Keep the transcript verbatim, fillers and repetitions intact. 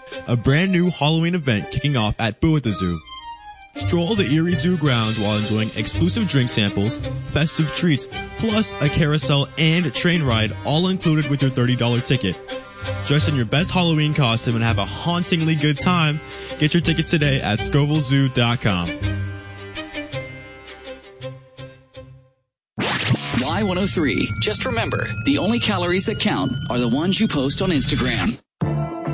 a brand new Halloween event kicking off at Boo at the Zoo. Stroll the Erie Zoo grounds while enjoying exclusive drink samples, festive treats, plus a carousel and train ride, all included with your thirty dollars ticket. Dress in your best Halloween costume and have a hauntingly good time. Get your tickets today at Scoville Zoo dot com. Y one oh three. Just remember, the only calories that count are the ones you post on Instagram.